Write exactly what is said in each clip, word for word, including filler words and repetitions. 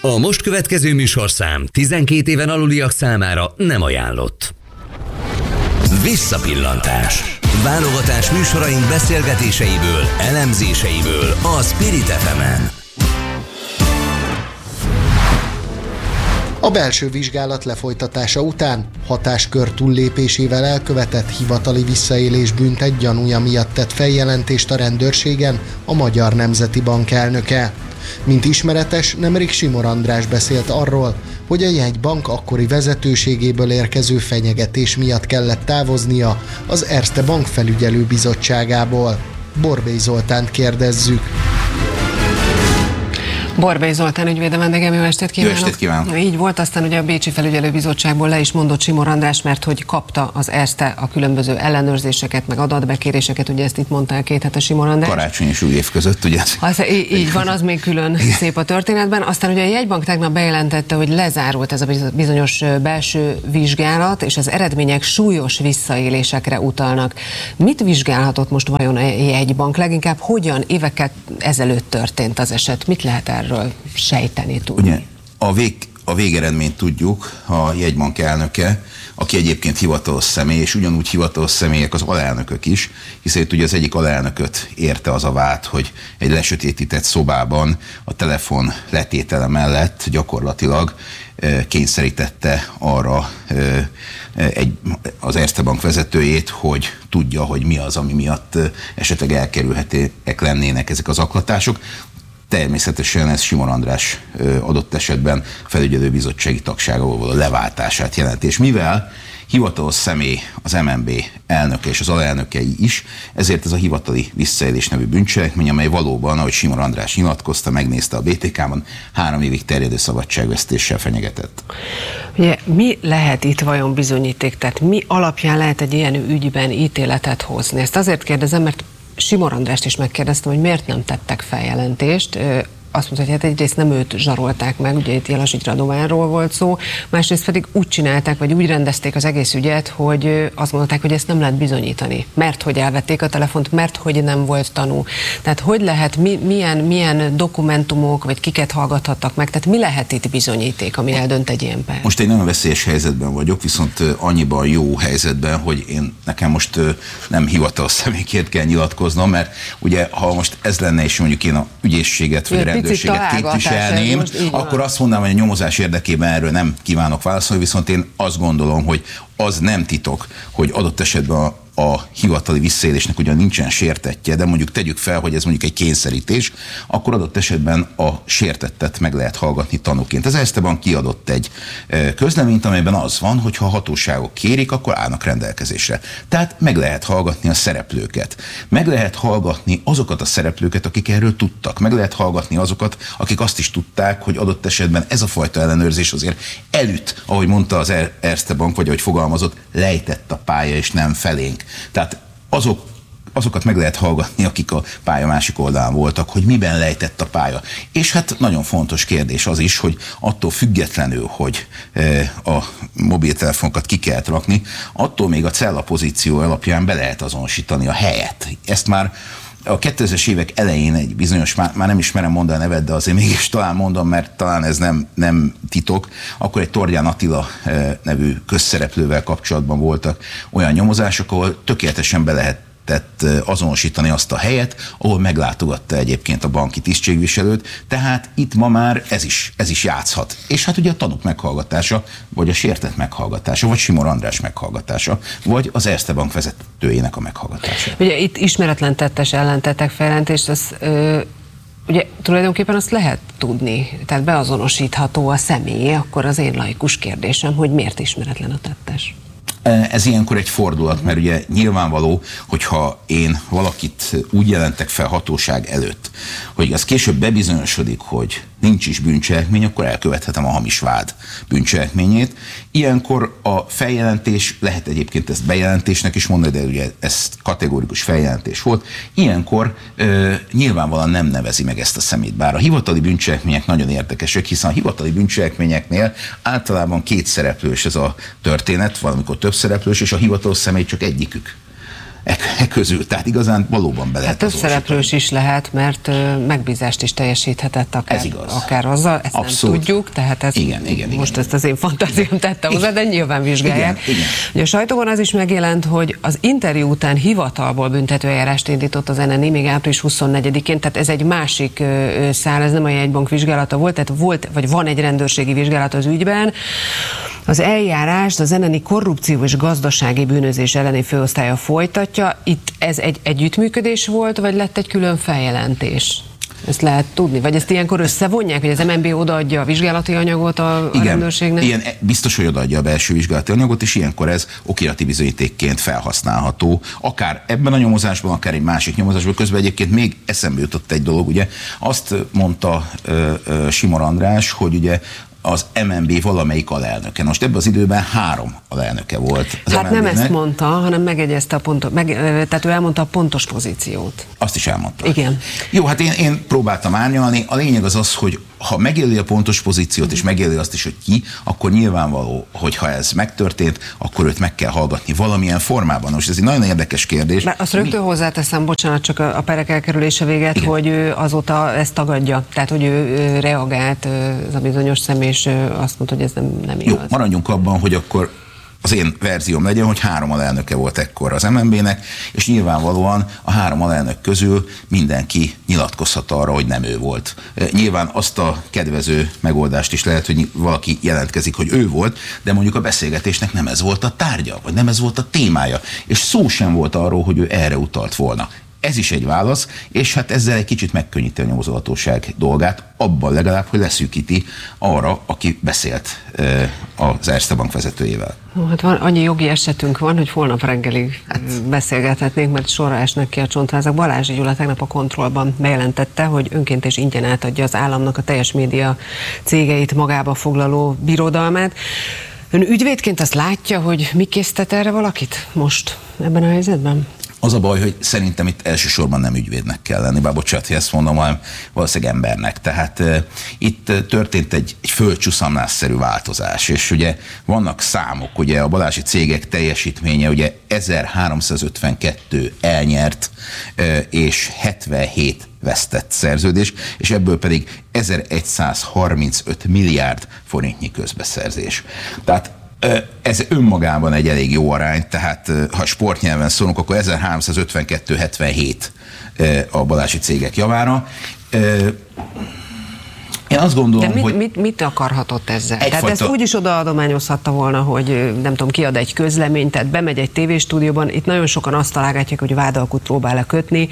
A most következő műsorszám tizenkét éven aluliak számára nem ajánlott. Visszapillantás. Válogatás műsoraink beszélgetéseiből, elemzéseiből a Spirit ef emen. A belső vizsgálat lefolytatása után hatáskör túllépésével elkövetett hivatali visszaélés bűntett gyanúja miatt tett feljelentést a rendőrségen a Magyar Nemzeti Bank elnöke. Mint ismeretes, nemrég Simor András beszélt arról, hogy a jegybank akkori vezetőségéből érkező fenyegetés miatt kellett távoznia az Erste Bank felügyelő bizottságából. Borbély Zoltánt kérdezzük. Borbély Zoltán ügyvéd a vendégem, jó estét kívánok! Jó estét kívánok! Így volt, aztán ugye a Bécsi Felügyelőbizottságból le is mondott Simor András, mert hogy kapta az Erste a különböző ellenőrzéseket, meg adatbekéréseket, ugye ezt itt mondta el két hete Simor András. Karácsony és új év között, ugye? Az, így, így van, az még külön szép a történetben. Aztán ugye a jegybank tegnap bejelentette, hogy lezárult ez a bizonyos belső vizsgálat, és az eredmények súlyos visszaélésekre utalnak. Mit vizsgálhatott most vajon a jegybank? Leginkább hogyan évekkel ezelőtt történt az eset? Mit lehet erről sejteni, tudni? Ugye, a, vég, a végeredményt tudjuk, a jegybank elnöke, aki egyébként hivatalos személy, és ugyanúgy hivatalos személyek az alelnökök is, hiszen itt ugye az egyik alelnököt érte az a vád, hogy egy lesötétített szobában a telefon letétele mellett gyakorlatilag e, kényszerítette arra e, egy, az Erste Bank vezetőjét, hogy tudja, hogy mi az, ami miatt esetleg elkerülhetőek lennének ezek az zaklatások. Természetesen ez Simor András adott esetben felügyelőbizottsági tagságából való leváltását jelenti. És mivel hivatalos személy az em en bé elnöke és az alelnökei is, ezért ez a hivatali visszaélés nevű bűncselekmény, amely valóban, ahogy Simor András nyilatkozta, megnézte a bé té ká-ban, három évig terjedő szabadságvesztéssel fenyegetett. Ugye, mi lehet itt vajon bizonyíték? Tehát mi alapján lehet egy ilyen ügyben ítéletet hozni? Ezt azért kérdezem, mert Simor Andrást is megkérdeztem, hogy miért nem tettek feljelentést. Azt mondta, hogy hát egyrészt nem őt zsarolták meg, ugye itt Jelasich Radovánról volt szó, másrészt pedig úgy csinálták, vagy úgy rendezték az egész ügyet, hogy azt mondták, hogy ezt nem lehet bizonyítani, mert hogy elvették a telefont, mert hogy nem volt tanú. Tehát hogy lehet, mi, milyen, milyen dokumentumok, vagy kiket hallgathattak meg, tehát mi lehet itt bizonyíték, ami eldönt egy ilyen per? Most egy nagyon veszélyes helyzetben vagyok, viszont annyiban jó helyzetben, hogy én nekem most nem hivatalos személyként kell nyilatkoznom, mert ugye ha most ez lenne, és mondjuk én a ügyészséget, vagy rendőrséget képviselném, akkor azt mondanám, hogy a nyomozás érdekében erről nem kívánok válaszolni, viszont én azt gondolom, hogy az nem titok, hogy adott esetben a, a hivatali visszaélésnek ugyan nincsen sértettje, de mondjuk tegyük fel, hogy ez mondjuk egy kényszerítés, akkor adott esetben a sértettet meg lehet hallgatni tanúként. Az Erste Bank kiadott egy közleményt, amelyben az van, hogy ha a hatóságok kérik, akkor állnak rendelkezésre. Tehát meg lehet hallgatni a szereplőket. Meg lehet hallgatni azokat a szereplőket, akik erről tudtak. Meg lehet hallgatni azokat, akik azt is tudták, hogy adott esetben ez a fajta ellenőrzés azért elüt, ahogy mondta az Erste Bank, vagy ahogy fogalmazott, lejtett a pálya, és nem felénk. Tehát azok, azokat meg lehet hallgatni, akik a pálya másik oldalán voltak, hogy miben lejtett a pálya. És hát nagyon fontos kérdés az is, hogy attól függetlenül, hogy e, a mobiltelefonokat ki kellett rakni, attól még a cella pozíció alapján be lehet azonosítani a helyet. Ezt már a kétezres évek elején egy bizonyos, már, már nem ismerem mondani a nevet, de azért mégis talán mondom, mert talán ez nem, nem titok, akkor egy Tordján Attila e, nevű közszereplővel kapcsolatban voltak olyan nyomozások, ahol tökéletesen be lehetett azonosítani azt a helyet, ahol meglátogatta egyébként a banki tisztségviselőt, tehát itt ma már ez is, ez is játszhat. És hát ugye a tanúk meghallgatása, vagy a sértett meghallgatása, vagy Simor András meghallgatása, vagy az Erste Bank vezetőjének a meghallgatása. Ugye itt ismeretlen tettes ellen tettek feljelentést, az ö, ugye tulajdonképpen azt lehet tudni, tehát beazonosítható a személy, akkor az én laikus kérdésem, hogy miért ismeretlen a tettes? Ez ilyenkor egy fordulat, mert ugye nyilvánvaló, hogyha én valakit úgy jelentek fel hatóság előtt, hogy az később bebizonyosodik, hogy nincs is bűncselekmény, akkor elkövethetem a hamis vád bűncselekményét. Ilyenkor a feljelentés, lehet egyébként ezt bejelentésnek is mondani, de ugye ez kategórikus feljelentés volt, ilyenkor ö, nyilvánvalóan nem nevezi meg ezt a szemét. Bár a hivatali bűncselekmények nagyon érdekesek, hiszen a hivatali bűncselekményeknél általában két szereplős ez a történet, valamikor több szereplős, és a hivatalos személy csak egyikük. e, e közül. Tehát igazán valóban be lehet. Hát több szereplős is lehet, mert uh, megbízást is teljesíthetett akár, ez igaz. akár azzal, ezt abszolút nem tudjuk, tehát ez igen, igen, most igen, ezt az én fantáziám tette hozzá, de nyilván vizsgálják. Igen, igen. Ugye a sajtóban az is megjelent, hogy az interjú után hivatalból büntetőeljárást indított az en en i még április huszonnegyedikén, tehát ez egy másik uh, szál, ez nem a jegybank vizsgálata volt, tehát volt, vagy van egy rendőrségi vizsgálat az ügyben. Az eljárást az en en i korrupció és gazdasági bűnözés elleni főosztálya folytatja. Itt ez egy együttműködés volt, vagy lett egy külön feljelentés? Ezt lehet tudni? Vagy ezt ilyenkor összevonják, hogy az em en bé odaadja a vizsgálati anyagot a, igen, a rendőrségnek? Igen, biztos, hogy odaadja a belső vizsgálati anyagot, és ilyenkor ez okirati bizonyítékként felhasználható. Akár ebben a nyomozásban, akár egy másik nyomozásban. Közben egyébként még eszembe jutott egy dolog, ugye azt mondta ö, ö, Simor András, hogy ugye az em en bé valamelyik alelnöke. Most ebben az időben három alelnöke volt az Hát em en bé-nek. Nem ezt mondta, hanem megegyezte a pontot, meg, tehát ő elmondta a pontos pozíciót. Azt is elmondta. Igen. Jó, hát én, én próbáltam árnyalni. A lényeg az az, hogy ha megéli a pontos pozíciót, és megéli azt is, hogy ki, akkor nyilvánvaló, hogy ha ez megtörtént, akkor őt meg kell hallgatni valamilyen formában. Most ez egy nagyon érdekes kérdés. Bár azt rögtön hozzáteszem, bocsánat, csak a, a perek elkerülése véget, igen, hogy ő azóta ezt tagadja. Tehát, hogy ő, ő reagált, ez a bizonyos személy, és azt mondta, hogy ez nem, nem igaz. Jó, maradjunk abban, hogy akkor az én verzióm legyen, hogy három alelnöke volt ekkor az em en bé-nek, és nyilvánvalóan a három alelnök közül mindenki nyilatkozhat arra, hogy nem ő volt. Nyilván azt a kedvező megoldást is lehet, hogy valaki jelentkezik, hogy ő volt, de mondjuk a beszélgetésnek nem ez volt a tárgya, vagy nem ez volt a témája, és szó sem volt arról, hogy ő erre utalt volna. Ez is egy válasz, és hát ezzel egy kicsit megkönnyíti a nyomozóhatóság dolgát, abban legalább, hogy leszűkíti arra, aki beszélt az Erste Bank vezetőjével. Hát van, annyi jogi esetünk van, hogy holnap reggelig hát beszélgethetnénk, mert sorra esnek ki a csontvázak. Balázs Gyula tegnap a Kontrollban bejelentette, hogy önként és ingyen átadja az államnak a teljes média cégeit magába foglaló birodalmát. Ön ügyvédként azt látja, hogy mi késztet erre valakit most ebben a helyzetben? Az a baj, hogy szerintem itt elsősorban nem ügyvédnek kell lenni, bár bocsánat, hogy ezt mondom, hanem valószínűleg embernek. Tehát uh, itt történt egy, egy földcsuszamlásszerű változás, és ugye vannak számok, ugye a Balázsi cégek teljesítménye ugye ezerháromszázötvenkettő elnyert uh, és hetvenhét vesztett szerződés, és ebből pedig ezeregyszázharmincöt milliárd forintnyi közbeszerzés. Tehát ez önmagában egy elég jó arány, tehát ha sportnyelven szólunk, akkor ezerháromszázötvenkettő hetvenhét a Balázsi cégek javára. Én azt gondolom, De mit, hogy... mit, mit akarhatott ezzel? Egyfajta... Tehát ezt úgy is odaadományozhatta volna, hogy nem tudom, kiad egy közleményt, tehát bemegy egy tévéstúdióban, itt nagyon sokan azt találgatják, hogy vádalkut próbál kötni.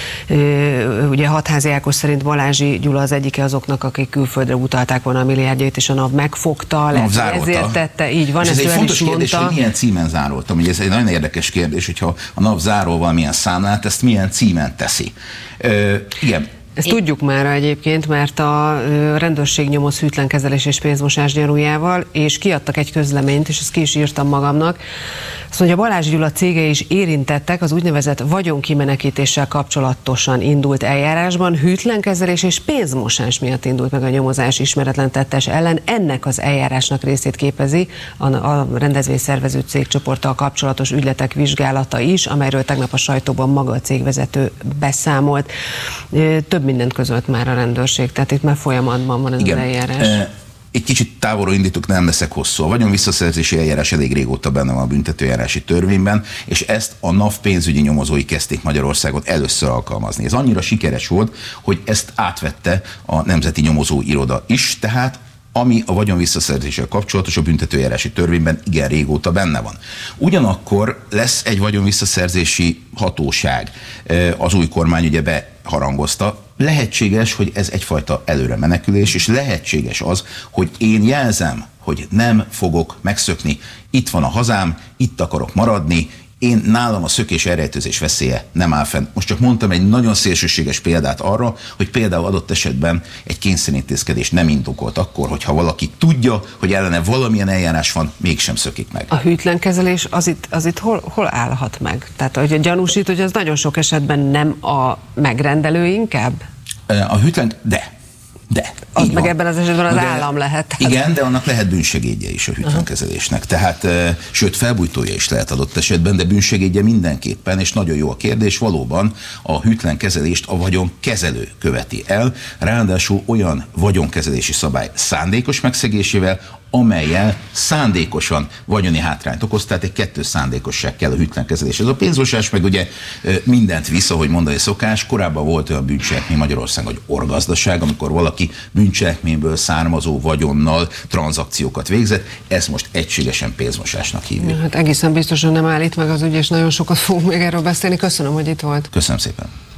Ugye Hatházi Ákos szerint Balázsi Gyula az egyike azoknak, akik külföldre utalták volna a milliárdjait, és a NAV megfogta, NAV ezért tette, így van, és ezt ez egy fontos kérdés, mondta. hogy milyen címen zároltam. Ugye ez egy nagyon érdekes kérdés, hogyha a NAV zárol valamilyen számlát, ezt milyen címen teszi. Ö, igen. Ezt Én... tudjuk már egyébként, mert a rendőrség nyomoz hűtlenkezelés és pénzmosás gyanújával, és kiadtak egy közleményt, és ezt ki is írtam magamnak. Azt mondja, Balázs Gyula cége is érintettek az úgynevezett vagyonkimenekítéssel kapcsolatosan indult eljárásban, hűtlenkezelés és pénzmosás miatt indult meg a nyomozás ismeretlen tettes ellen. Ennek az eljárásnak részét képezi a, a rendezvényszervező cégcsoporttal kapcsolatos ügyletek vizsgálata is, amelyről tegnap a sajtóban maga a cégvezető beszámolt. Több mindent közölt már a rendőrség, tehát itt már folyamatban van ez Igen. az eljárás. Egy kicsit távolról indítok, nem leszek hosszú. A vagyonvisszaszerzési eljárás elég régóta benne van a büntetőeljárási törvényben, és ezt a NAV pénzügyi nyomozói kezdték Magyarországon először alkalmazni. Ez annyira sikeres volt, hogy ezt átvette a Nemzeti Nyomozó Iroda is, tehát ami a vagyonvisszaszerzéssel kapcsolatos a büntetőeljárási törvényben igen régóta benne van. Ugyanakkor lesz egy vagyonvisszaszerzési hatóság, az új kormány ugye beharangozta. Lehetséges, hogy ez egyfajta előre menekülés, és lehetséges az, hogy én jelzem, hogy nem fogok megszökni, itt van a hazám, itt akarok maradni, én nálam a szökés elrejtőzés veszélye nem áll fenn. Most csak mondtam egy nagyon szélsőséges példát arra, hogy például adott esetben egy kényszerintézkedés nem indokolt akkor, hogyha valaki tudja, hogy ellene valamilyen eljárás van, mégsem szökik meg. A hűtlenkezelés az itt, az itt hol, hol állhat meg? Tehát, hogy gyanúsít, hogy az nagyon sok esetben nem a megrendelő inkább? A hűtlen, de. De. Az Az meg ebben az esetben az de, állam lehet. Igen, de annak lehet bűnsegédje is a hűtlenkezelésnek. Tehát, sőt, felbújtója is lehet adott esetben, de bűnsegédje mindenképpen, és nagyon jó a kérdés, valóban a hűtlenkezelést a vagyonkezelő követi el, ráadásul olyan vagyonkezelési szabály szándékos megszegésével, amellyel szándékosan vagyoni hátrányt okoz, tehát egy kettős szándékosság kell a hűtlenkezelés. Ez a pénzmosás meg ugye mindent vissza, hogy mondani szokás. Korábban volt olyan bűncselekmény Magyarországon, hogy orgazdaság, amikor valaki bűncselekményből származó vagyonnal tranzakciókat végzett, ezt most egységesen pénzmosásnak hívjuk. Hát egészen biztosan nem állít meg az ügy, és nagyon sokat fogunk még erről beszélni. Köszönöm, hogy itt volt. Köszönöm szépen.